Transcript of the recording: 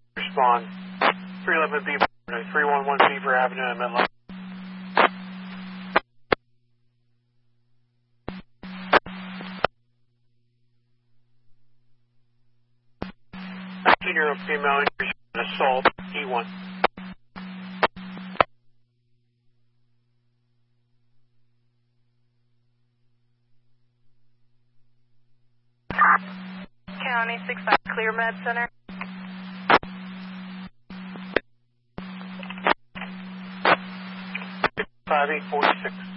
respond. 311 Beaver, 311 Beaver Avenue in Midland. Year-old female injuries, assault, E1. County 65 Clear Med Center. 5846.